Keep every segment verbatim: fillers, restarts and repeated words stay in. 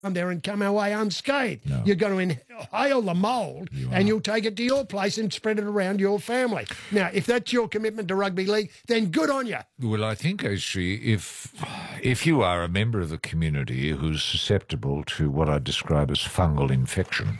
come there and come away unscathed. No. You're going to inhale the mould You and are. you'll take it to your place and spread it around your family. Now, if that's your commitment to rugby league, then good on you. Well, I think actually, if if you are a member of the community who's susceptible to what I describe as fungal infection,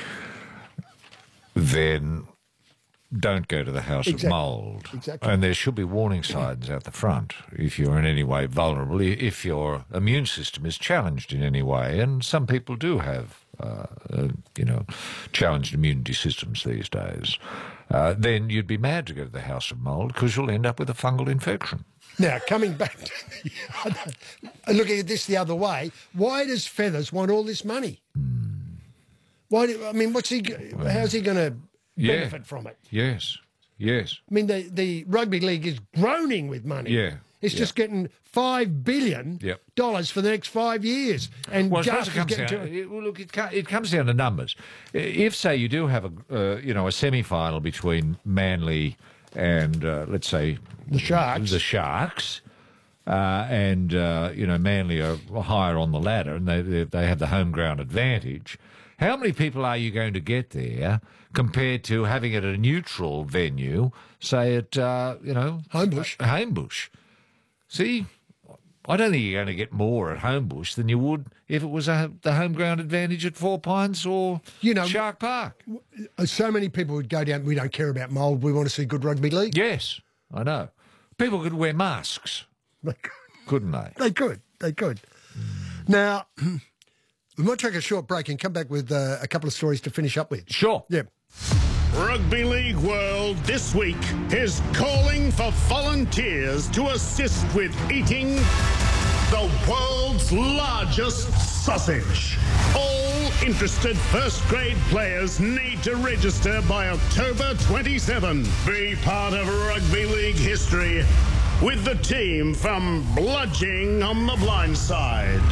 then don't go to the house Exactly. of mould. Exactly. And there should be warning signs out the front if you're in any way vulnerable, if your immune system is challenged in any way. And some people do have, uh, uh, you know, challenged immunity systems these days. Uh, then you'd be mad to go to the house of mould because you'll end up with a fungal infection. Now, coming back to the other, looking at this the other way, why does Feathers want all this money? Mm. Why? Do, I mean, what's he? How's he going to Yeah. benefit from it? Yes, yes. I mean, the, the rugby league is groaning with money. Yeah, It's yeah. just getting five billion Yep. dollars for the next five years. And Well, I suppose Gus it is comes getting down. to It, well, look, it, co- it comes down to numbers. If, say, you do have a, uh, you know, a semi-final between Manly and uh, let's say the Sharks. the Sharks, uh, and uh, you know, Manly are higher on the ladder, and they they, they have the home ground advantage. How many people are you going to get there compared to having it at a neutral venue, say at uh, you know Homebush. Homebush? See, I don't think you're going to get more at Homebush than you would if it was a, the home ground advantage at Four Pines or You know- Shark Park. So many people would go down, we don't care about mould, we want to see good rugby league. Yes, I know. People could wear masks, They could. couldn't they? They could. They could. Now, we might take a short break and come back with uh, a couple of stories to finish up with. Sure. Yeah. Rugby League World this week is calling for volunteers to assist with eating the world's largest sausage. All interested first-grade players need to register by October twenty-seventh. Be part of Rugby League history with the team from Bludging on the Blind Side.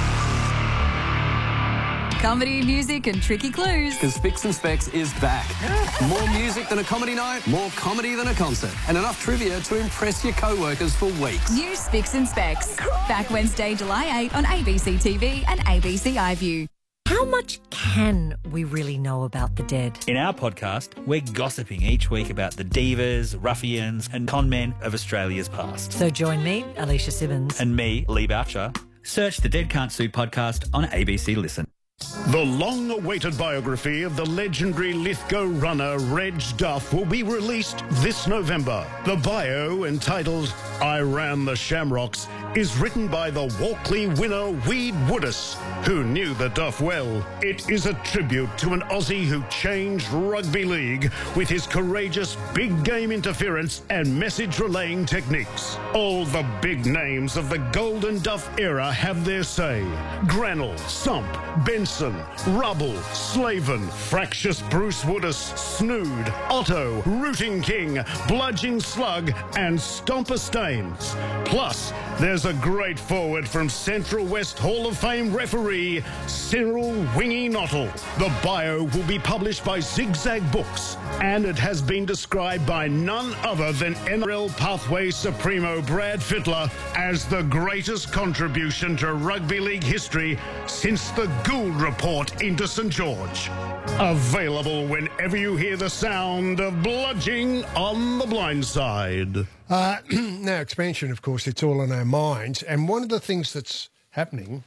Comedy, music and tricky clues. Because Spicks and Specs is back. More music than a comedy night, more comedy than a concert, and enough trivia to impress your co-workers for weeks. New Spicks and Specs. Back Wednesday, July eighth on A B C T V and A B C iView. How much can we really know about the dead? In our podcast, we're gossiping each week about the divas, ruffians and con men of Australia's past. So join me, Alicia Simmons. And me, Lee Boucher. Search the Dead Can't Sue podcast on A B C Listen. The long-awaited biography of the legendary Lithgow runner Reg Duff will be released this November. The bio, entitled I Ran the Shamrocks, is written by the Walkley winner Weed Woodus, who knew the Duff well. It is a tribute to an Aussie who changed rugby league with his courageous big game interference and message relaying techniques. All the big names of the Golden Duff era have their say. Granell, Sump, Benson, Rubble, Slaven, Fractious Bruce Woodus, Snood, Otto, Rooting King, Bludging Slug, and Stomper Staines. Plus, there's a great forward from Central West Hall of Fame referee Cyril Wingy Nottle. The bio will be published by Zigzag Books, and it has been described by none other than N R L Pathway Supremo Brad Fittler as the greatest contribution to rugby league history since the Gould Report into St George. Available whenever you hear the sound of Bludging on the Blind Side. Uh, now, expansion, of course, it's all in our minds. And one of the things that's happening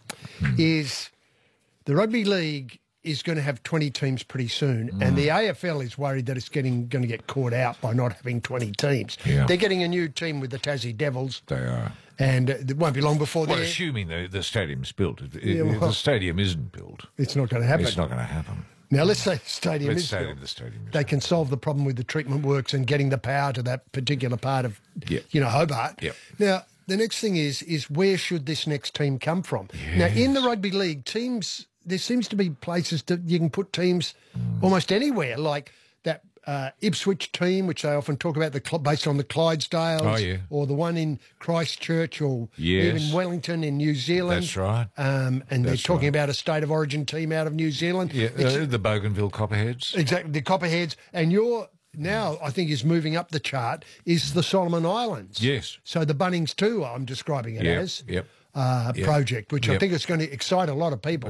is the Rugby League is going to have twenty teams pretty soon, and the A F L is worried that it's getting going to get caught out by not having twenty teams. Yeah. They're getting a new team with the Tassie Devils, They are. and uh, it won't be long before Well, they're... assuming the, the stadium's built. If, Yeah, if well- the stadium isn't built, It's not going to happen. it's not going to happen. Now, let's say the stadium Let's is say built. the stadium is They can solve the problem with the treatment works and getting the power to that particular part of, Yep. you know, Hobart. Yep. Now, the next thing is is where should this next team come from? Now, in the rugby league, teams, there seems to be places that you can put teams almost anywhere, like that uh, Ipswich team, which they often talk about, the cl- based on the Clydesdales, Oh, yeah. or the one in Christchurch, or Yes. even Wellington in New Zealand. That's right. Um, and they're That's talking right. about a state of origin team out of New Zealand. Yeah, It's- uh, the Bougainville Copperheads. Exactly, the Copperheads. And you're now, I think, is moving up the chart is the Solomon Islands. Yes. So the Bunnings two, I'm describing it Yep, as, yep, uh, yep, project, which I yep. think is going to excite a lot of people.